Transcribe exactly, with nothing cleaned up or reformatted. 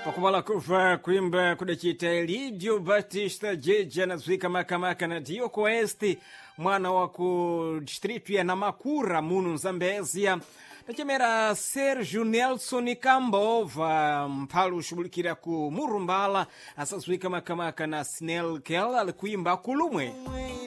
pakubala kuva kuimba kudachita Elidio Batista Jeja nazwika makamaka na Dioko Oeste mwana wa ku distritu ya Namakura munu Zambezia nachemera Sergio Nelson Kambova mphalu ushubulikira ku Murumbala asazwika makamaka na Snell Kel alikuimba kulumwe